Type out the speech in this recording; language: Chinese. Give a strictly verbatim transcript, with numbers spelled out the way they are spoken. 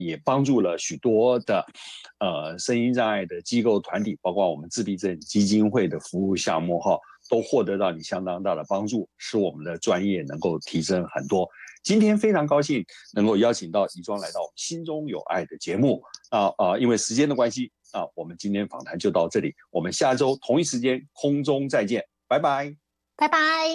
也帮助了许多的呃身心障碍的机构团体，包括我们自闭症基金会的服务项目哈，都获得到你相当大的帮助，使我们的专业能够提升很多。今天非常高兴能够邀请到怡庄来到我们心中有爱的节目啊啊、呃，因为时间的关系啊，我们今天访谈就到这里，我们下周同一时间空中再见，拜拜， 拜拜。